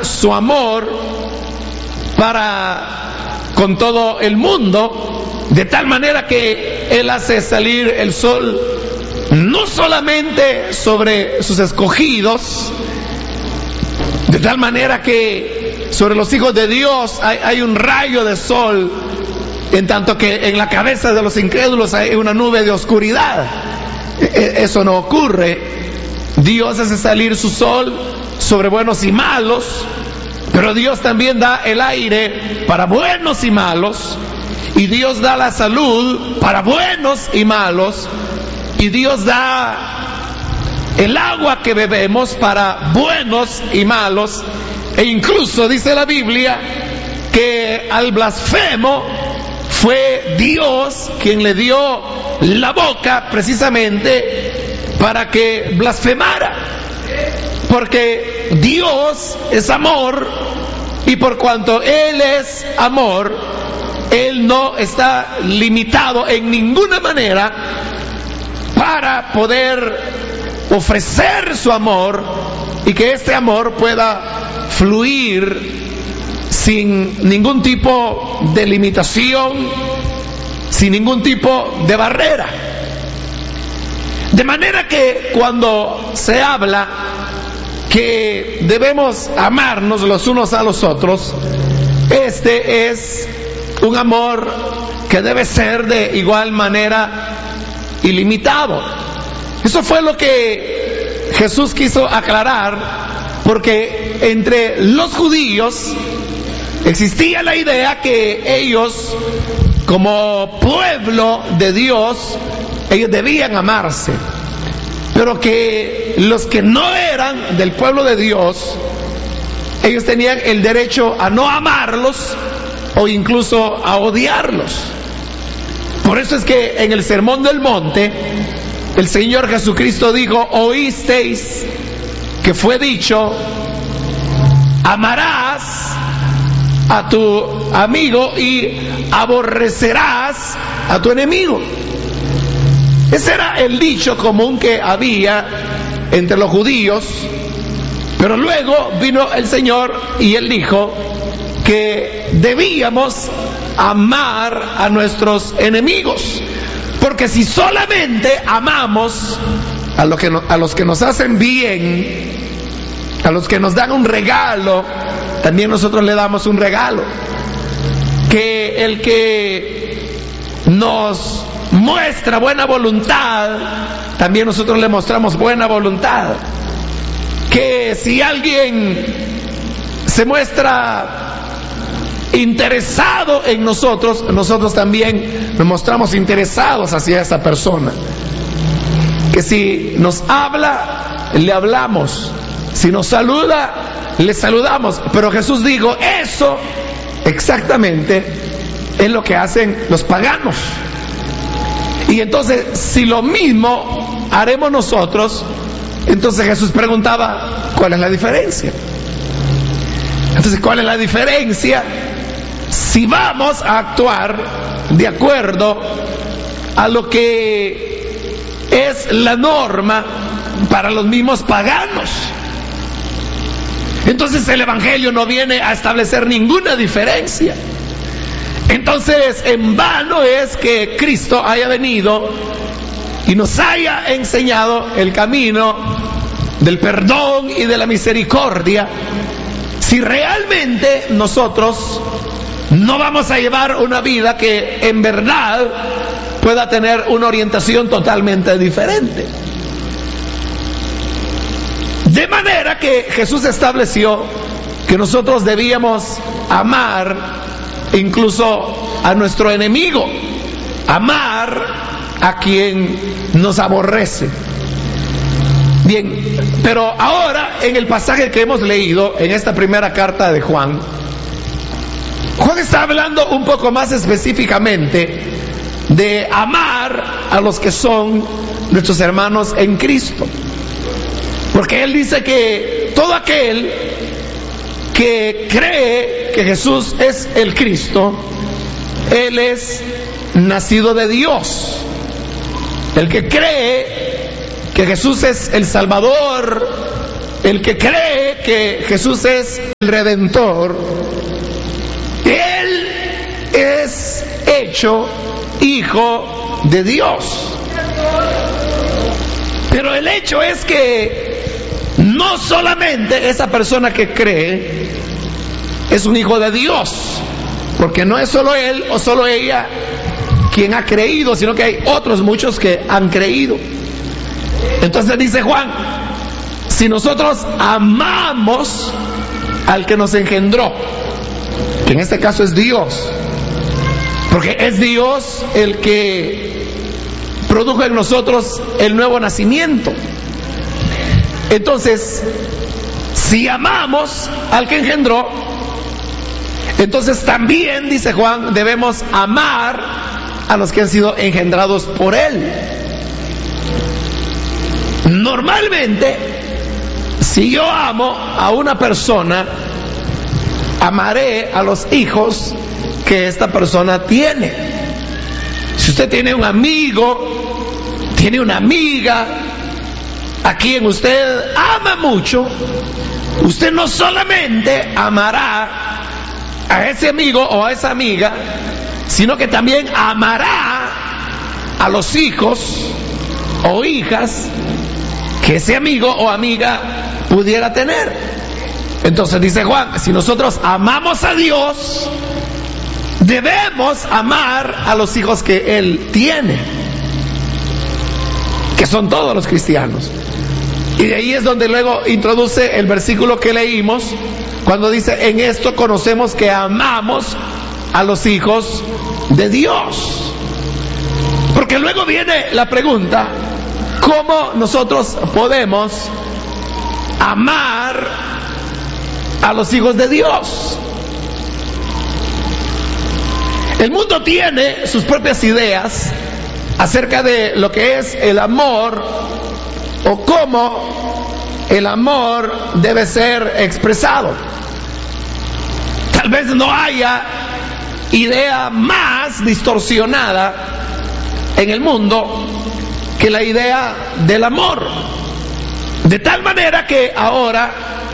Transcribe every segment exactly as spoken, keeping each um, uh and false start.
su amor para con todo el mundo, de tal manera que Él hace salir el sol no solamente sobre sus escogidos, de tal manera que sobre los hijos de Dios hay, hay un rayo de sol, en tanto que en la cabeza de los incrédulos hay una nube de oscuridad. Eso no ocurre. Dios hace salir su sol sobre buenos y malos, pero Dios también da el aire para buenos y malos, y Dios da la salud para buenos y malos, y Dios da el agua que bebemos para buenos y malos, e incluso dice la Biblia que al blasfemo fue Dios quien le dio la boca precisamente para que blasfemara, porque Dios es amor, y por cuanto Él es amor, Él no está limitado en ninguna manera para poder ofrecer su amor y que este amor pueda fluir sin ningún tipo de limitación, sin ningún tipo de barrera. De manera que cuando se habla que debemos amarnos los unos a los otros, este es un amor que debe ser de igual manera ilimitado. Eso fue lo que Jesús quiso aclarar, porque entre los judíos existía la idea que ellos, como pueblo de Dios, ellos debían amarse, pero que los que no eran del pueblo de Dios, ellos tenían el derecho a no amarlos o incluso a odiarlos. Por eso es que en el Sermón del Monte el Señor Jesucristo dijo: oísteis que fue dicho, amarás a tu amigo y aborrecerás a tu enemigo. Ese era el dicho común que había entre los judíos, pero luego vino el Señor y Él dijo que debíamos amar a nuestros enemigos, porque si solamente amamos a, lo que no, a los que nos hacen bien, a los que nos dan un regalo, también nosotros le damos un regalo. Que el que nos muestra buena voluntad, también nosotros le mostramos buena voluntad. Que si alguien se muestra interesado en nosotros, nosotros también nos mostramos interesados hacia esa persona. Que si nos habla, le hablamos. Si nos saluda, le saludamos. Pero Jesús dijo, eso exactamente es lo que hacen los paganos. Y entonces, si lo mismo haremos nosotros, entonces Jesús preguntaba, ¿cuál es la diferencia? Entonces, ¿cuál es la diferencia? Si vamos a actuar de acuerdo a lo que es la norma para los mismos paganos, entonces el Evangelio no viene a establecer ninguna diferencia. Entonces, en vano es que Cristo haya venido y nos haya enseñado el camino del perdón y de la misericordia, si realmente nosotros no vamos a llevar una vida que en verdad pueda tener una orientación totalmente diferente. De manera que Jesús estableció que nosotros debíamos amar incluso a nuestro enemigo, amar a quien nos aborrece. Bien, pero ahora en el pasaje que hemos leído en esta primera carta de Juan, Juan está hablando un poco más específicamente de amar a los que son nuestros hermanos en Cristo. Porque él dice que todo aquel que cree que Jesús es el Cristo, él es nacido de Dios. El que cree que Jesús es el Salvador, el que cree que Jesús es el Redentor, él es hecho hijo de Dios. Pero el hecho es que no solamente esa persona que cree es un hijo de Dios, porque no es solo él o solo ella quien ha creído, sino que hay otros muchos que han creído. Entonces dice Juan, si nosotros amamos al que nos engendró, que en este caso es Dios, porque es Dios el que produjo en nosotros el nuevo nacimiento. Entonces, si amamos al que engendró, entonces también, dice Juan, debemos amar a los que han sido engendrados por él. Normalmente, si yo amo a una persona, amaré a los hijos que esta persona tiene. Si usted tiene un amigo, tiene una amiga a quien usted ama mucho, usted no solamente amará a ese amigo o a esa amiga, sino que también amará a los hijos o hijas que ese amigo o amiga pudiera tener. Entonces dice Juan, si nosotros amamos a Dios, debemos amar a los hijos que Él tiene, que son todos los cristianos. Y de ahí es donde luego introduce el versículo que leímos, cuando dice, en esto conocemos que amamos a los hijos de Dios. Porque luego viene la pregunta, ¿cómo nosotros podemos amar a los hijos de Dios? El mundo tiene sus propias ideas acerca de lo que es el amor o cómo el amor debe ser expresado. Tal vez no haya idea más distorsionada en el mundo que la idea del amor. De tal manera que ahora,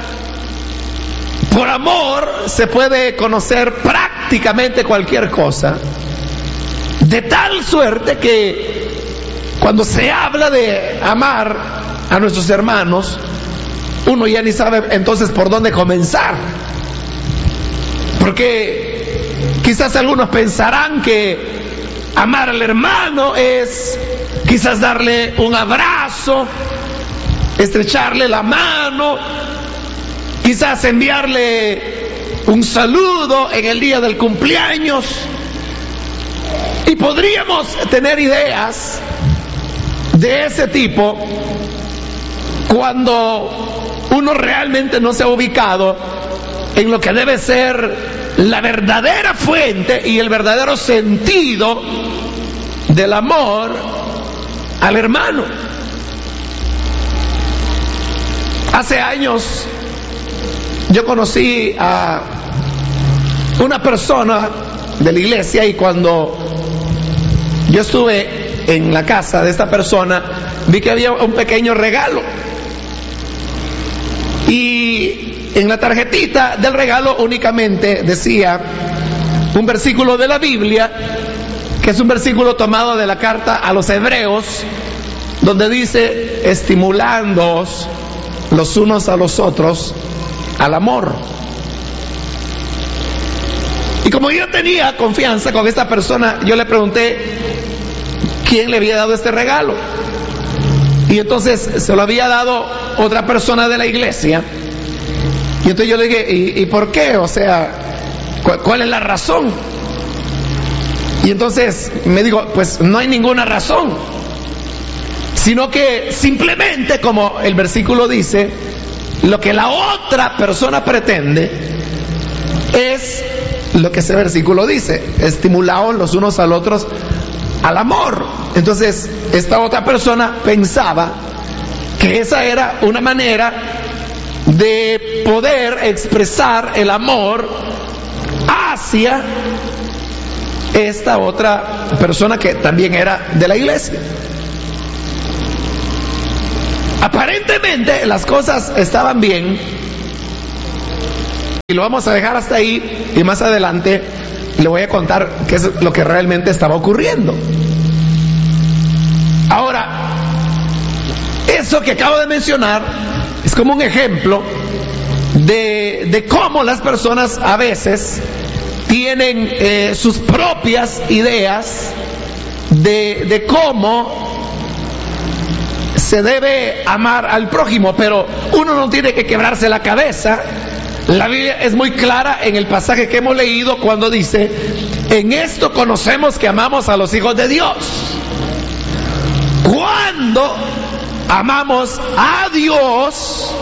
por amor se puede conocer prácticamente cualquier cosa, de tal suerte que cuando se habla de amar a nuestros hermanos, uno ya ni sabe entonces por dónde comenzar, porque quizás algunos pensarán que amar al hermano es quizás darle un abrazo, estrecharle la mano, quizás enviarle un saludo en el día del cumpleaños. Y podríamos tener ideas de ese tipo cuando uno realmente no se ha ubicado en lo que debe ser la verdadera fuente y el verdadero sentido del amor al hermano. Hace años yo conocí a una persona de la iglesia, y cuando yo estuve en la casa de esta persona, vi que había un pequeño regalo, y en la tarjetita del regalo únicamente decía un versículo de la Biblia, que es un versículo tomado de la carta a los Hebreos, donde dice, estimulándoos los unos a los otros al amor. Y como yo tenía confianza con esta persona, yo le pregunté quién le había dado este regalo. Y entonces se lo había dado otra persona de la iglesia. Y entonces yo le dije, ¿y, y por qué? O sea, ¿cuál, cuál es la razón? Y entonces me dijo, pues no hay ninguna razón, sino que simplemente, como el versículo dice, lo que la otra persona pretende es lo que ese versículo dice, estimulaos los unos a los otros al amor. Entonces esta otra persona pensaba que esa era una manera de poder expresar el amor hacia esta otra persona que también era de la iglesia. Aparentemente las cosas estaban bien, y lo vamos a dejar hasta ahí, y más adelante le voy a contar qué es lo que realmente estaba ocurriendo. Ahora, eso que acabo de mencionar es como un ejemplo de, de cómo las personas a veces tienen eh, sus propias ideas de, de cómo se debe amar al prójimo, pero uno no tiene que quebrarse la cabeza. La Biblia es muy clara en el pasaje que hemos leído cuando dice: en esto conocemos que amamos a los hijos de Dios, cuando amamos a Dios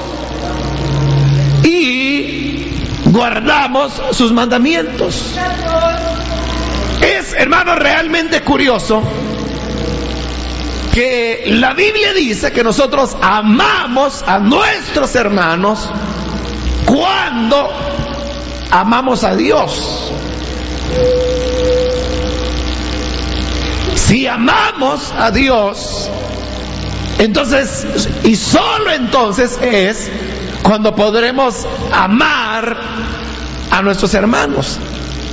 y guardamos sus mandamientos. Es, hermano, realmente curioso que la Biblia dice que nosotros amamos a nuestros hermanos cuando amamos a Dios. Si amamos a Dios, entonces, y solo entonces es cuando podremos amar a nuestros hermanos.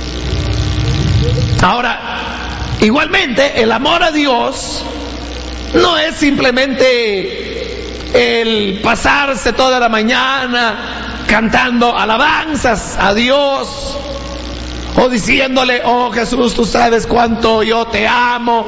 Ahora, igualmente, el amor a Dios no es simplemente el pasarse toda la mañana cantando alabanzas a Dios o diciéndole: oh Jesús, tú sabes cuánto yo te amo.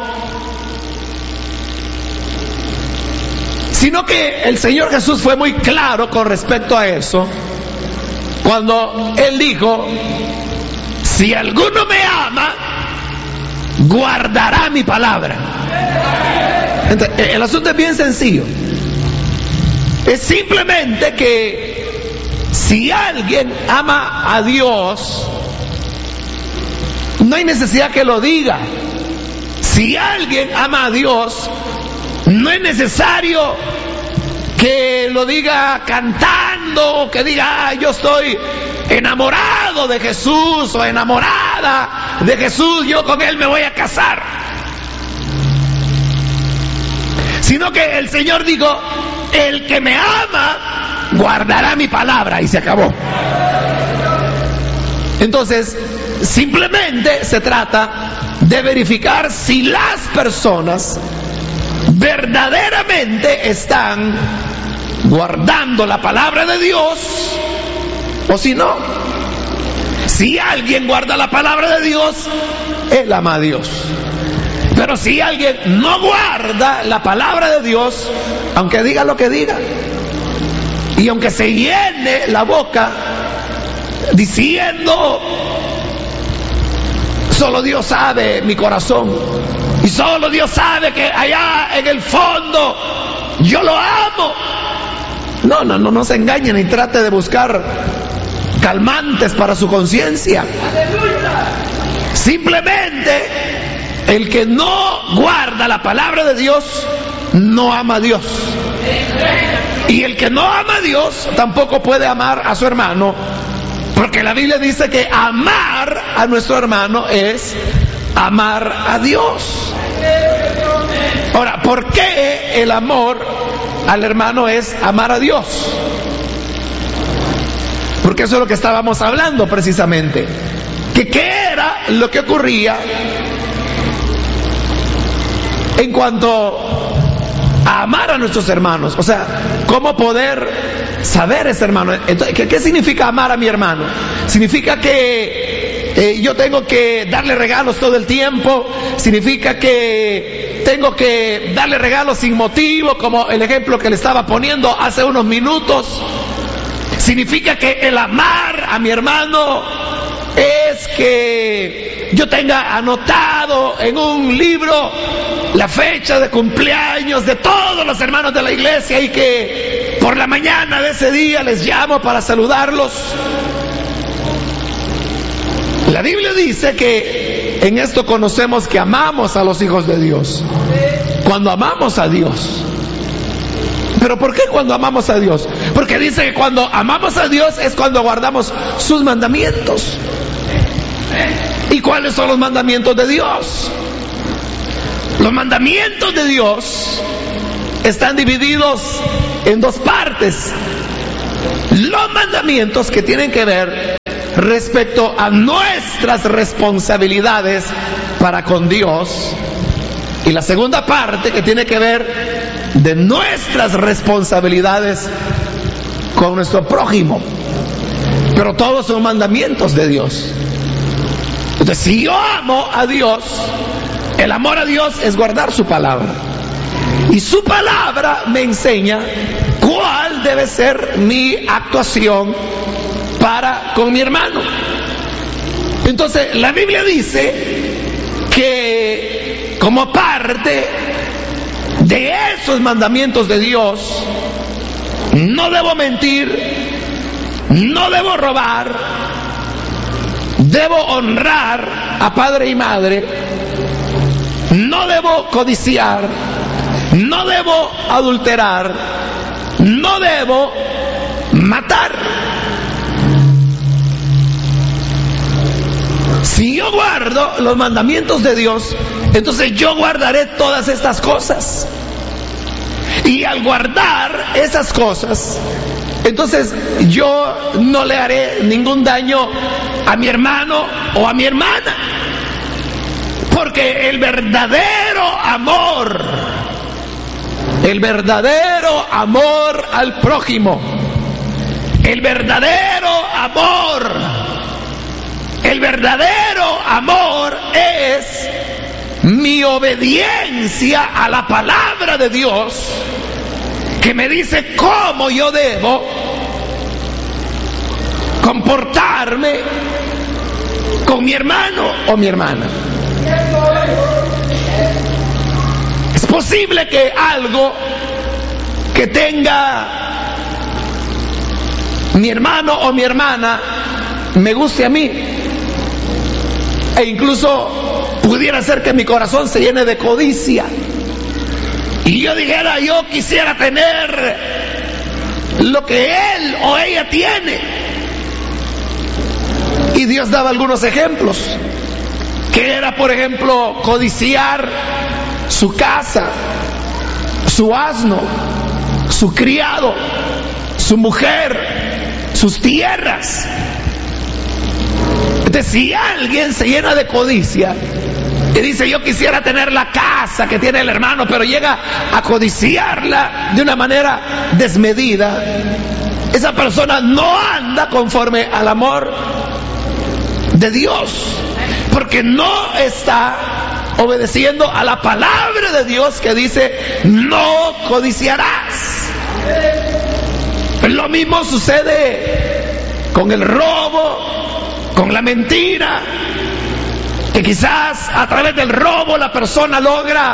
Sino que el Señor Jesús fue muy claro con respecto a eso cuando Él dijo: si alguno me ama, guardará mi palabra. Entonces, el asunto es bien sencillo. Es simplemente que si alguien ama a Dios, no hay necesidad que lo diga. Si alguien ama a Dios, no es necesario que lo diga cantando, que diga: ah, yo estoy enamorado de Jesús o enamorada de Jesús, yo con Él me voy a casar. Sino que el Señor dijo: el que me ama guardará mi palabra, y se acabó. Entonces, simplemente se trata de verificar si las personas verdaderamente están guardando la palabra de Dios o si no. Si alguien guarda la palabra de Dios, él ama a Dios. Pero si alguien no guarda la palabra de Dios, aunque diga lo que diga, y aunque se llene la boca diciendo: solo Dios sabe mi corazón, y solo Dios sabe que allá en el fondo yo lo amo. No, no, no, no se engañen y trate de buscar calmantes para su conciencia. Simplemente el que no guarda la palabra de Dios no ama a Dios. Y el que no ama a Dios tampoco puede amar a su hermano, porque la Biblia dice que amar a nuestro hermano es amar a Dios. Ahora, ¿por qué el amor al hermano es amar a Dios? Porque eso es lo que estábamos hablando precisamente. Que qué era lo que ocurría en cuanto a amar a nuestros hermanos. O sea, cómo poder saber ese hermano. Entonces, ¿qué, qué significa amar a mi hermano? Significa que eh, yo tengo que darle regalos todo el tiempo. Significa que tengo que darle regalos sin motivo, como el ejemplo que le estaba poniendo hace unos minutos. Significa que el amar a mi hermano es que yo tenga anotado en un libro la fecha de cumpleaños de todos los hermanos de la iglesia y que por la mañana de ese día les llamo para saludarlos. La Biblia dice que en esto conocemos que amamos a los hijos de Dios, cuando amamos a Dios. ¿Pero por qué cuando amamos a Dios? Porque dice que cuando amamos a Dios es cuando guardamos sus mandamientos. ¿Y cuáles son los mandamientos de Dios? Los mandamientos de Dios están divididos en dos partes. Los mandamientos que tienen que ver respecto a nuestras responsabilidades para con Dios, y la segunda parte que tiene que ver de nuestras responsabilidades con nuestro prójimo. Pero todos son mandamientos de Dios. Entonces, si yo amo a Dios, el amor a Dios es guardar su palabra. Y su palabra me enseña cuál debe ser mi actuación para con mi hermano. Entonces, la Biblia dice que como parte de esos mandamientos de Dios, no debo mentir, no debo robar, debo honrar a padre y madre, no debo codiciar, no debo adulterar, no debo matar. Si yo guardo los mandamientos de Dios, entonces yo guardaré todas estas cosas. Y al guardar esas cosas, entonces yo no le haré ningún daño a mi hermano o a mi hermana. Porque el verdadero amor, el verdadero amor al prójimo, el verdadero amor, el verdadero amor es mi obediencia a la palabra de Dios, que me dice cómo yo debo comportarme con mi hermano o mi hermana. Es posible que algo que tenga mi hermano o mi hermana me guste a mí, e incluso pudiera ser que mi corazón se llene de codicia y yo dijera, yo quisiera tener lo que él o ella tiene. Y Dios daba algunos ejemplos, que era, por ejemplo, codiciar su casa, su asno, su criado, su mujer, sus tierras. Entonces, si alguien se llena de codicia y dice, yo quisiera tener la casa que tiene el hermano, pero llega a codiciarla de una manera desmedida, esa persona no anda conforme al amor de Dios, porque no está obedeciendo a la palabra de Dios que dice, no codiciarás. Lo mismo sucede con el robo, con la mentira, que quizás a través del robo la persona logra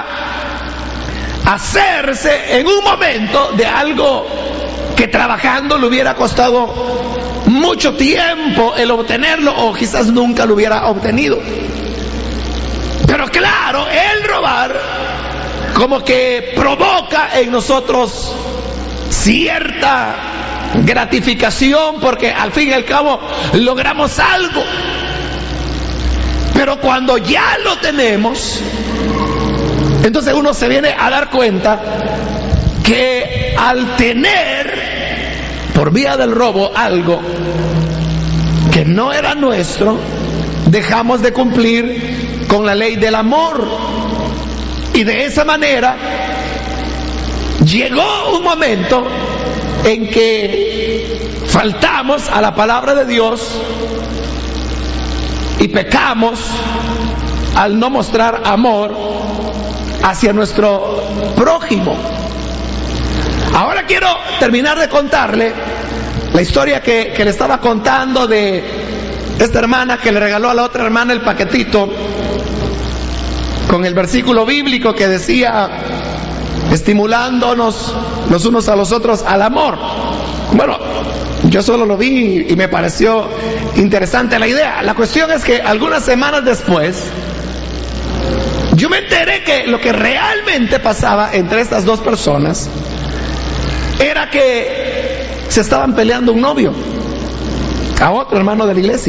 hacerse en un momento de algo que trabajando le hubiera costado mucho tiempo el obtenerlo, o quizás nunca lo hubiera obtenido. Pero claro, el robar como que provoca en nosotros cierta gratificación, porque al fin y al cabo logramos algo. Pero cuando ya lo tenemos, entonces uno se viene a dar cuenta que al tener por vía del robo algo que no era nuestro, dejamos de cumplir con la ley del amor. Y de esa manera llegó un momento en que faltamos a la palabra de Dios y pecamos al no mostrar amor hacia nuestro prójimo. Ahora quiero terminar de contarle la historia que, que le estaba contando de esta hermana que le regaló a la otra hermana el paquetito con el versículo bíblico que decía, estimulándonos los unos a los otros al amor. Bueno, yo solo lo vi y me pareció interesante la idea. La cuestión es que algunas semanas después yo me enteré que lo que realmente pasaba entre estas dos personas era que se estaban peleando un novio a otro hermano de la iglesia.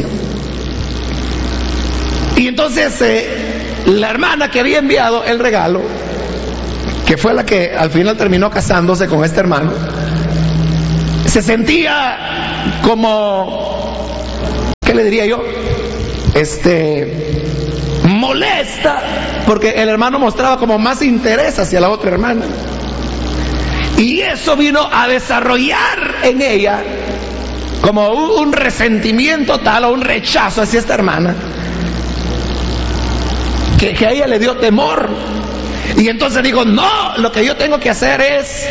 Y entonces eh, la hermana que había enviado el regalo que fue la que al final terminó casándose con este hermano, se sentía como, ¿qué le diría yo? Este, molesta, porque el hermano mostraba como más interés hacia la otra hermana. Y eso vino a desarrollar en ella como un, un resentimiento tal o un rechazo hacia esta hermana, que, que a ella le dio temor. Y entonces digo, no, lo que yo tengo que hacer es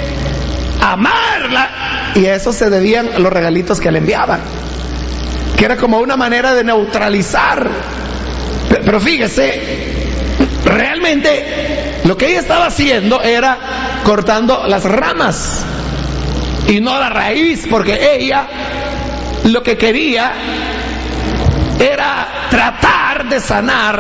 amarla. Y a eso se debían los regalitos que le enviaban, que era como una manera de neutralizar. Pero fíjese, realmente lo que ella estaba haciendo era cortando las ramas y no la raíz, porque ella lo que quería era tratar de sanar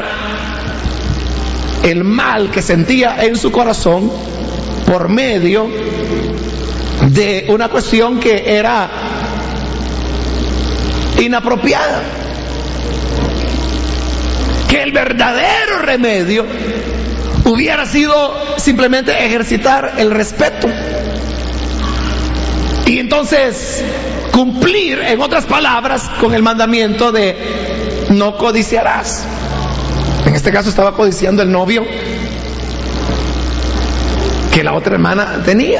el mal que sentía en su corazón por medio de una cuestión que era inapropiada. Que el verdadero remedio hubiera sido simplemente ejercitar el respeto y entonces cumplir, en otras palabras, con el mandamiento de no codiciarás. En este caso estaba codiciando el novio que la otra hermana tenía.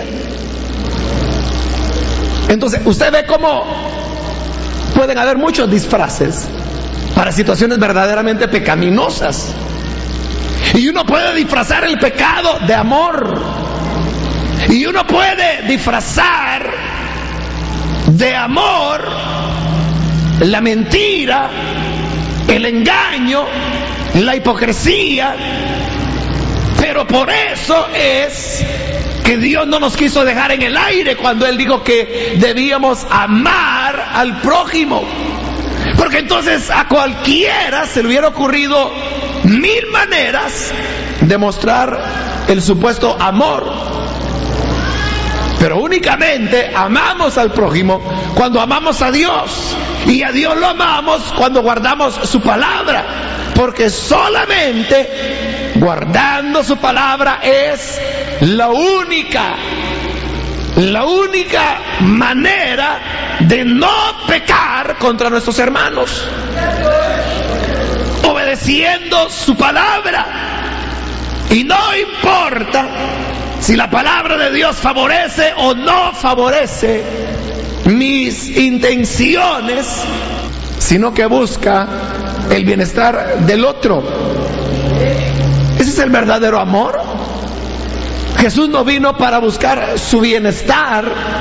Entonces usted ve cómo pueden haber muchos disfraces para situaciones verdaderamente pecaminosas. Y uno puede disfrazar el pecado de amor. Y uno puede disfrazar de amor la mentira, el engaño, la hipocresía. Pero por eso es que Dios no nos quiso dejar en el aire cuando Él dijo que debíamos amar al prójimo. Porque entonces a cualquiera se le hubiera ocurrido mil maneras de mostrar el supuesto amor. Pero únicamente amamos al prójimo cuando amamos a Dios. Y a Dios lo amamos cuando guardamos su palabra. Porque solamente guardando su palabra es la única, la única manera de no pecar contra nuestros hermanos. Obedeciendo su palabra. Y no importa si la palabra de Dios favorece o no favorece mis intenciones, sino que busca el bienestar del otro. Ese es el verdadero amor. Jesús no vino para buscar su bienestar.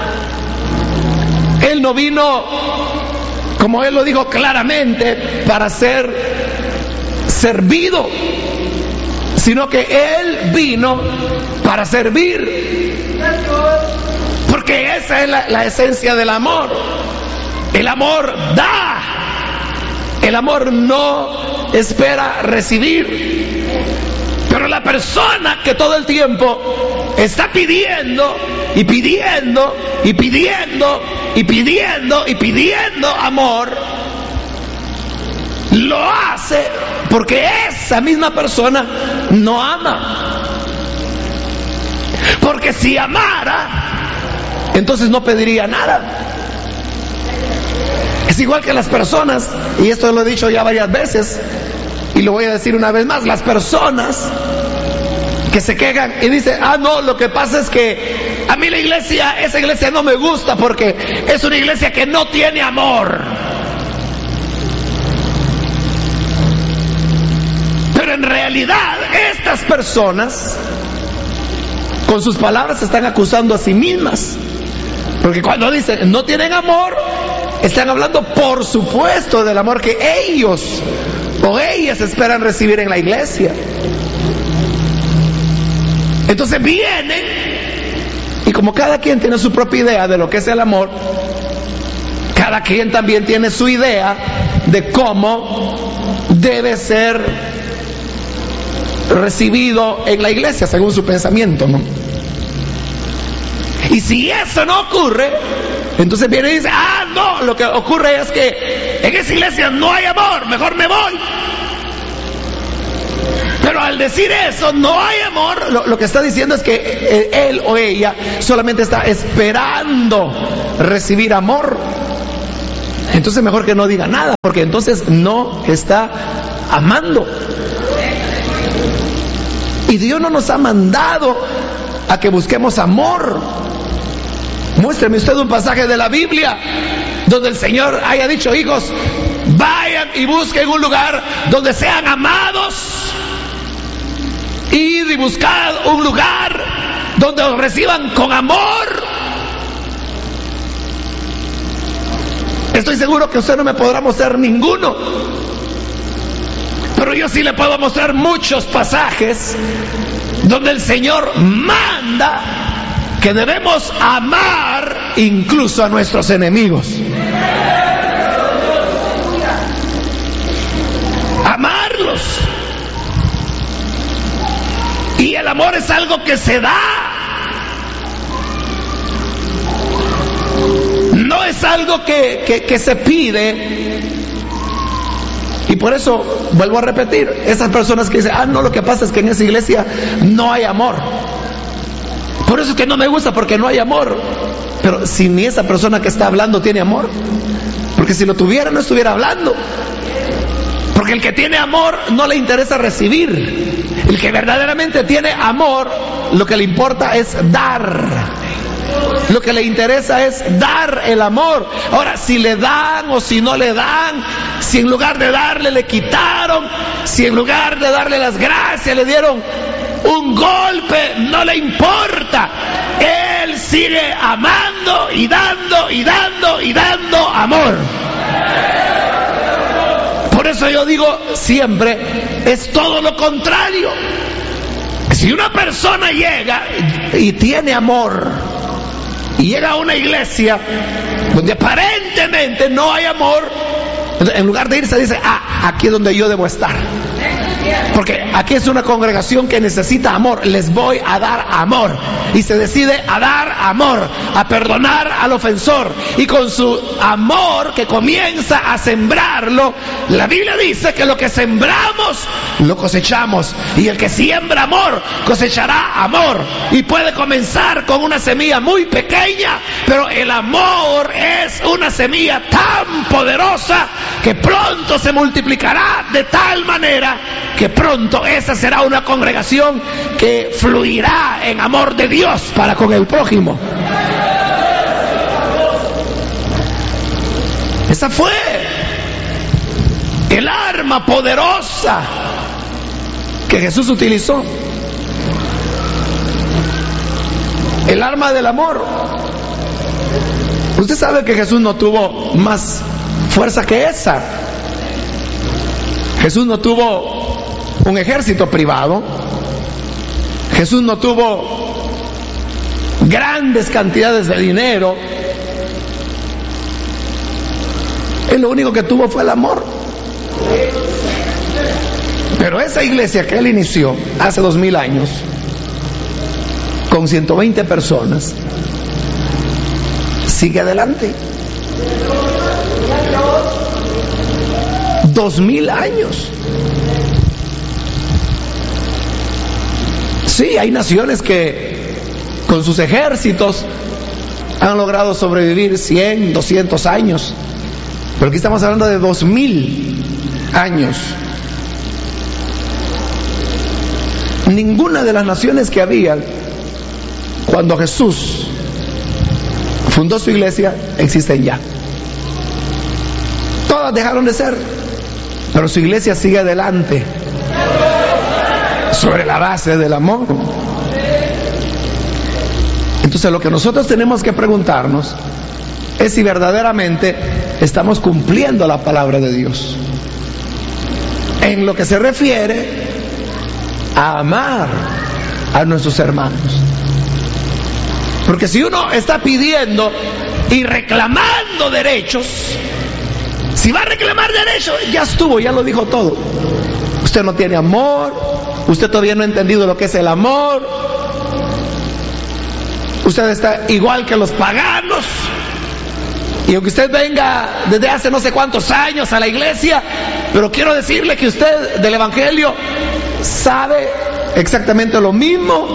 Él no vino, como Él lo dijo claramente, para ser servido, sino que Él vino para servir. Porque esa es la, la esencia del amor. El amor da. El amor no espera recibir. Pero la persona que todo el tiempo está pidiendo y pidiendo y pidiendo y pidiendo y pidiendo amor, lo hace porque esa misma persona no ama. Porque si amara, entonces no pediría nada. Es igual que las personas, y esto lo he dicho ya varias veces y lo voy a decir una vez más, las personas que se quejan y dicen, ah no, lo que pasa es que a mí la iglesia, esa iglesia no me gusta porque es una iglesia que no tiene amor. Pero en realidad estas personas con sus palabras se están acusando a sí mismas, porque cuando dicen no tienen amor, están hablando por supuesto del amor que ellos o ellas esperan recibir en la iglesia. Entonces vienen y como cada quien tiene su propia idea de lo que es el amor, cada quien también tiene su idea de cómo debe ser recibido en la iglesia según su pensamiento, ¿no? Y si eso no ocurre, entonces viene y dice, ah no, lo que ocurre es que en esa iglesia no hay amor, mejor me voy. Pero al decir eso, no hay amor, lo, lo que está diciendo es que él o ella solamente está esperando recibir amor. Entonces mejor que no diga nada, porque entonces no está amando. Y Dios no nos ha mandado a que busquemos amor. Muéstreme usted un pasaje de la Biblia donde el Señor haya dicho: hijos, vayan y busquen un lugar donde sean amados. Id y buscad un lugar donde os reciban con amor. Estoy seguro que usted no me podrá mostrar ninguno, pero yo sí le puedo mostrar muchos pasajes donde el Señor manda que debemos amar incluso a nuestros enemigos. Amarlos. Y el amor es algo que se da. No es algo que, que, que se pide. Y por eso, vuelvo a repetir, esas personas que dicen: ah, no, lo que pasa es que en esa iglesia no hay amor. Por eso es que no me gusta, porque no hay amor. Pero si ni esa persona que está hablando tiene amor, porque si lo tuviera no estuviera hablando. Porque el que tiene amor no le interesa recibir. El que verdaderamente tiene amor, lo que le importa es dar. Lo que le interesa es dar el amor. Ahora, si le dan o si no le dan, si en lugar de darle le quitaron, si en lugar de darle las gracias le dieron un golpe, no le importa. Él sigue amando y dando y dando y dando amor. Por eso yo digo siempre, es todo lo contrario. Si una persona llega y tiene amor y llega a una iglesia donde aparentemente no hay amor, en lugar de irse dice: ah, aquí es donde yo debo estar, porque aquí es una congregación que necesita amor, les voy a dar amor. Y se decide a dar amor, a perdonar al ofensor, y con su amor que comienza a sembrarlo, la Biblia dice que lo que sembramos lo cosechamos, y el que siembra amor cosechará amor. Y puede comenzar con una semilla muy pequeña, pero el amor es una semilla tan poderosa que pronto se multiplicará de tal manera que pronto esa será una congregación que fluirá en amor de Dios para con el prójimo. Esa fue el arma poderosa que Jesús utilizó. El arma del amor. Usted sabe que Jesús no tuvo más fuerza que esa. Jesús no tuvo un ejército privado. Jesús no tuvo grandes cantidades de dinero. Él lo único que tuvo fue el amor. Pero esa iglesia que él inició hace dos mil años, con ciento veinte personas, sigue adelante. Dos mil años. Sí, hay naciones que con sus ejércitos han logrado sobrevivir cien, doscientos años, pero aquí estamos hablando de dos mil años. Ninguna de las naciones que había cuando Jesús fundó su iglesia existen ya. Todas dejaron de ser, pero su iglesia sigue adelante sobre la base del amor. Entonces lo que nosotros tenemos que preguntarnos es si verdaderamente estamos cumpliendo la palabra de Dios en lo que se refiere a amar a nuestros hermanos. Porque si uno está pidiendo y reclamando derechos, si va a reclamar derechos, ya estuvo, ya lo dijo todo. Usted no tiene amor, usted todavía no ha entendido lo que es el amor, usted está igual que los paganos. Y aunque usted venga desde hace no sé cuántos años a la iglesia, pero quiero decirle que usted del evangelio sabe exactamente lo mismo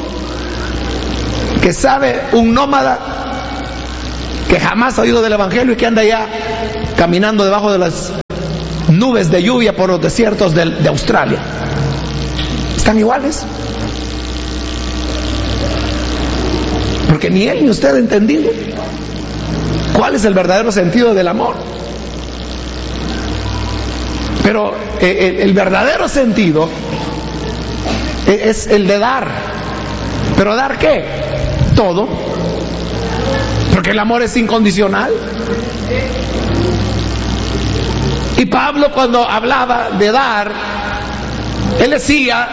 que sabe un nómada que jamás ha oído del Evangelio y que anda ya caminando debajo de las nubes de lluvia por los desiertos de, de Australia. Están iguales. Porque ni él ni usted ha entendido cuál es el verdadero sentido del amor. Pero eh, el verdadero sentido es el de dar. ¿Pero dar qué? Todo. Porque el amor es incondicional. Y Pablo, cuando hablaba de dar, él decía: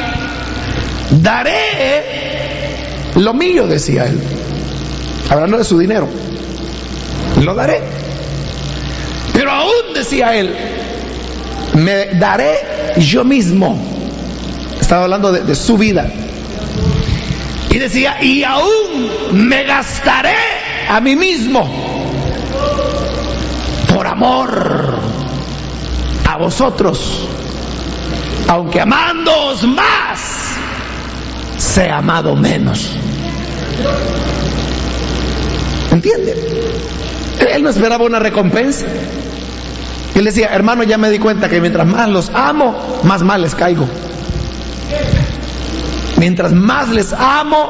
daré lo mío, decía él, hablando de su dinero, lo daré. Pero aún, decía él, me daré yo mismo. Estaba hablando de, de su vida. Y decía: y aún me gastaré a mí mismo por amor a vosotros, aunque amándoos más, sea amado menos. ¿Entiende? Él no esperaba una recompensa. Él decía: hermano, ya me di cuenta que mientras más los amo, más mal les caigo. Mientras más les amo,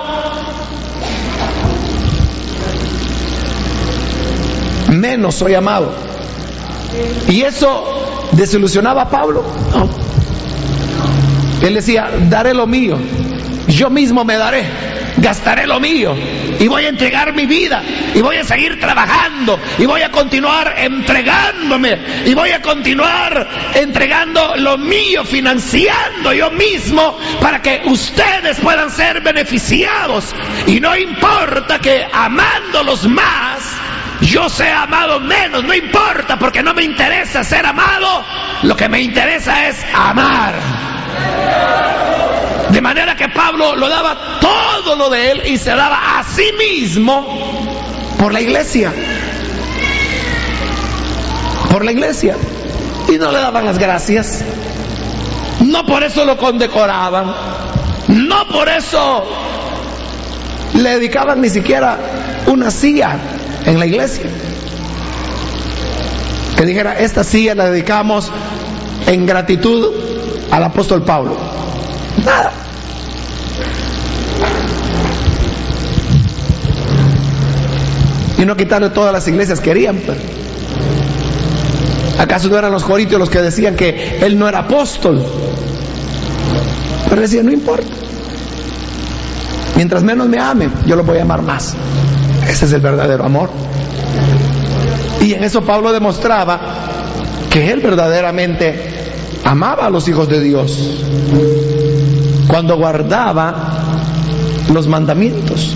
menos soy amado. ¿Y eso desilusionaba a Pablo? No. Él decía: daré lo mío, yo mismo me daré, gastaré lo mío, y voy a entregar mi vida, y voy a seguir trabajando, y voy a continuar entregándome, y voy a continuar entregando lo mío, financiando yo mismo, para que ustedes puedan ser beneficiados. Y no importa que amándolos más, yo sea amado menos, no importa, porque no me interesa ser amado, lo que me interesa es amar. De manera que Pablo lo daba todo lo de él y se daba a sí mismo por la iglesia. Por la iglesia. Y no le daban las gracias. No por eso lo condecoraban. No por eso le dedicaban ni siquiera una silla en la iglesia. Que dijera: esta silla la dedicamos en gratitud al apóstol Pablo. Nada. Y no quitarle todas las iglesias querían, pero ¿acaso no eran los corintios los que decían que él no era apóstol? Pero decían: no importa, mientras menos me amen, yo lo voy a amar más. Ese es el verdadero amor. Y en eso Pablo demostraba que él verdaderamente amaba a los hijos de Dios cuando guardaba los mandamientos.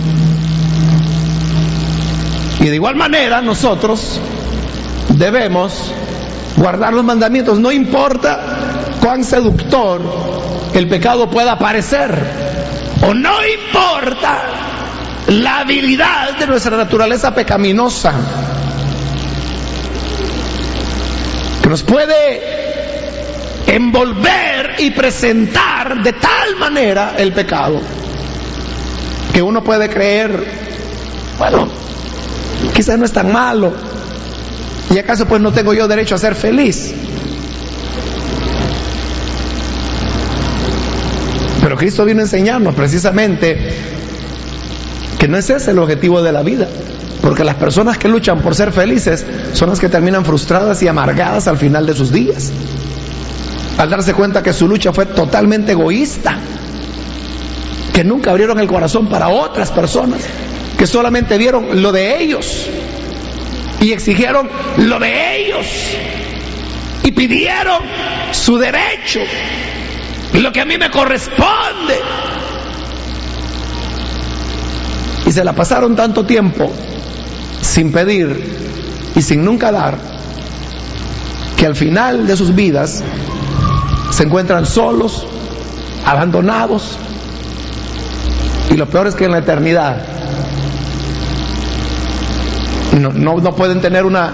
Y de igual manera nosotros debemos guardar los mandamientos, no importa cuán seductor el pecado pueda parecer, o no importa la habilidad de nuestra naturaleza pecaminosa, que nos puede envolver y presentar de tal manera el pecado que uno puede creer: bueno, quizás no es tan malo, y acaso pues no tengo yo derecho a ser feliz. Pero Cristo vino a enseñarnos precisamente que no es ese el objetivo de la vida, porque las personas que luchan por ser felices son las que terminan frustradas y amargadas al final de sus días, al darse cuenta que su lucha fue totalmente egoísta, que nunca abrieron el corazón para otras personas, que solamente vieron lo de ellos y exigieron lo de ellos y pidieron su derecho, lo que a mí me corresponde, y se la pasaron tanto tiempo sin pedir y sin nunca dar, que al final de sus vidas se encuentran solos, abandonados, y lo peor es que en la eternidad no, no, no pueden tener una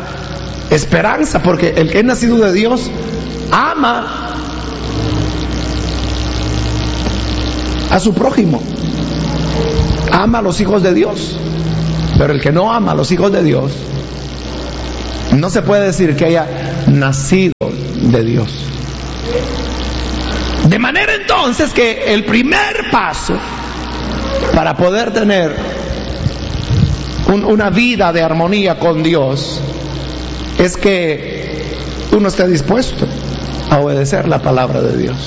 esperanza, porque el que es nacido de Dios ama a su prójimo. Ama a los hijos de Dios. Pero el que no ama a los hijos de Dios, no se puede decir que haya nacido de Dios. De manera entonces que el primer paso para poder tener un, una vida de armonía con Dios es que uno esté dispuesto a obedecer la palabra de Dios.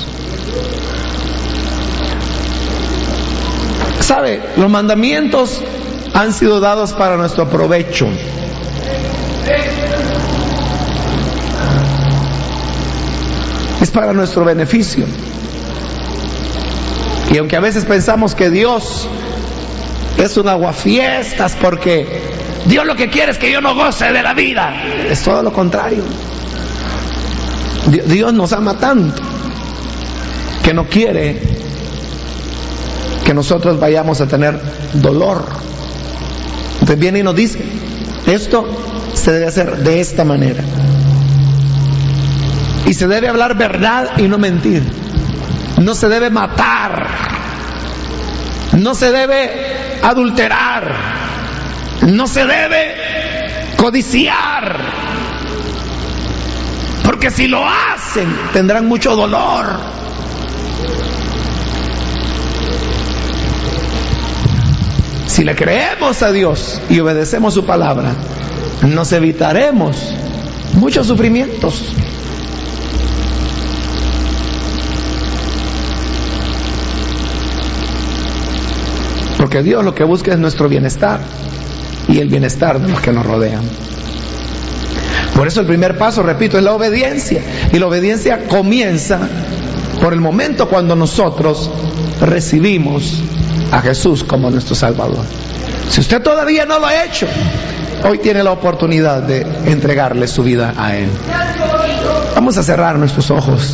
¿Sabe? Los mandamientos han sido dados para nuestro provecho. Es para nuestro beneficio. Y aunque a veces pensamos que Dios es un aguafiestas porque Dios lo que quiere es que yo no goce de la vida, es todo lo contrario. Dios nos ama tanto que no quiere que nosotros vayamos a tener dolor. Entonces viene y nos dice, esto se debe hacer de esta manera. Y se debe hablar verdad y no mentir. No se debe matar. No se debe adulterar. No se debe codiciar. Porque si lo hacen, tendrán mucho dolor. Si le creemos a Dios y obedecemos su palabra, nos evitaremos muchos sufrimientos. Porque Dios lo que busca es nuestro bienestar y el bienestar de los que nos rodean. Por eso el primer paso, repito, es la obediencia. Y la obediencia comienza por el momento cuando nosotros recibimos a Jesús como nuestro Salvador. Si usted todavía no lo ha hecho, hoy tiene la oportunidad de entregarle su vida a Él. Vamos a cerrar nuestros ojos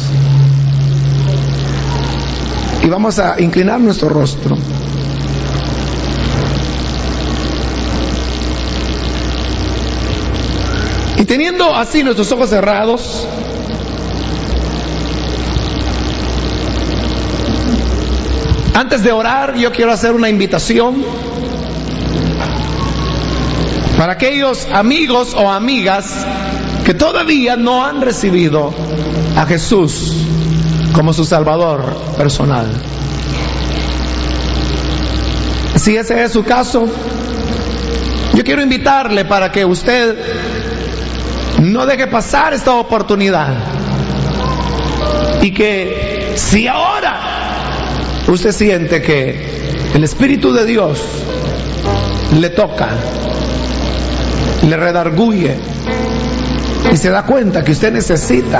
y vamos a inclinar nuestro rostro. Y teniendo así nuestros ojos cerrados, antes de orar, yo quiero hacer una invitación para aquellos amigos o amigas que todavía no han recibido a Jesús como su Salvador personal. Si ese es su caso, yo quiero invitarle para que usted no deje pasar esta oportunidad y que si ahora usted siente que el Espíritu de Dios le toca, le redarguye y se da cuenta que usted necesita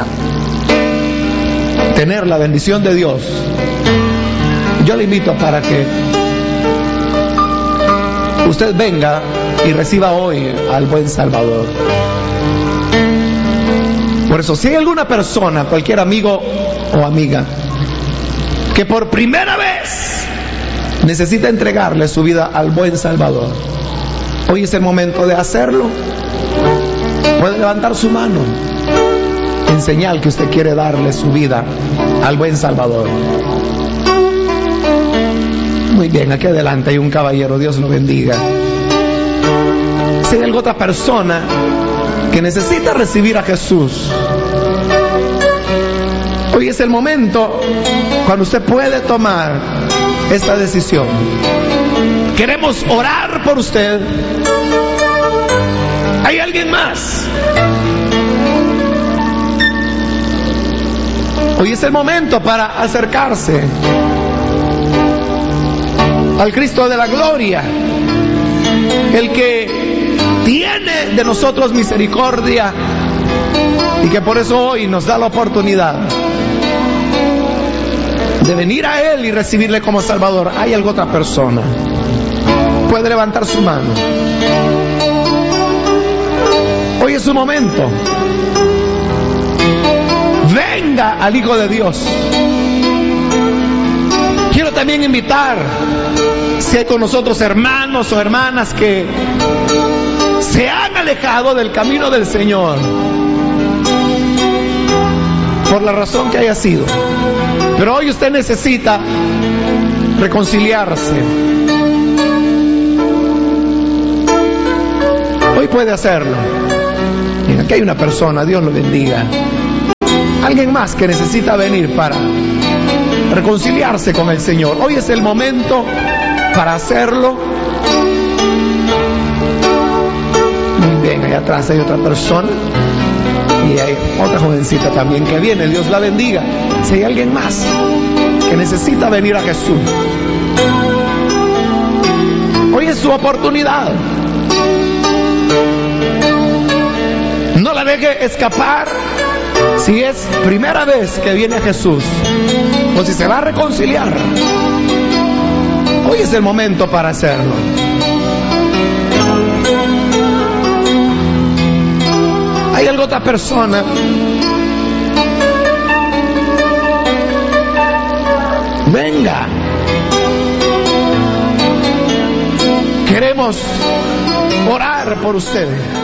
tener la bendición de Dios, yo le invito para que usted venga y reciba hoy al buen Salvador. Por eso, si hay alguna persona, cualquier amigo o amiga, que por primera vez necesita entregarle su vida al buen Salvador, hoy es el momento de hacerlo. Puede levantar su mano en señal que usted quiere darle su vida al buen Salvador. Muy bien, aquí adelante hay un caballero, Dios lo bendiga. Si hay alguna otra persona que necesita recibir a Jesús, hoy es el momento cuando usted puede tomar esta decisión. Queremos orar por usted. ¿Hay alguien más? Hoy es el momento para acercarse al Cristo de la gloria, el que tiene de nosotros misericordia y que por eso hoy nos da la oportunidad de venir a Él y recibirle como Salvador. ¿Hay alguna otra persona? Puede levantar su mano. Hoy es su momento. Venga al Hijo de Dios. Quiero también invitar, si hay con nosotros hermanos o hermanas que se han alejado del camino del Señor, por la razón que haya sido, pero hoy usted necesita reconciliarse. Hoy puede hacerlo. Mira, aquí hay una persona, Dios lo bendiga. Alguien más que necesita venir para reconciliarse con el Señor. Hoy es el momento para hacerlo. Muy bien, allá atrás hay otra persona. Y hay otra jovencita también que viene, Dios la bendiga. Si hay alguien más que necesita venir a Jesús, hoy es su oportunidad. No la deje escapar. Si es primera vez que viene a Jesús, o si se va a reconciliar, hoy es el momento para hacerlo. ¿Hay alguna otra persona? Venga. Queremos orar por ustedes.